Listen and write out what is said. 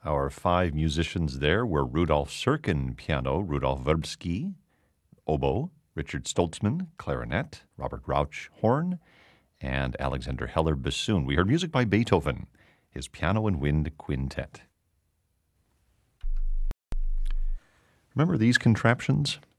Our five musicians there were Rudolf Serkin, piano, Rudolf Verbsky, oboe, Richard Stoltzman, clarinet, Robert Rauch, horn, and Alexander Heller, bassoon. We heard music by Beethoven, his Piano and Wind Quintet. Remember these contraptions?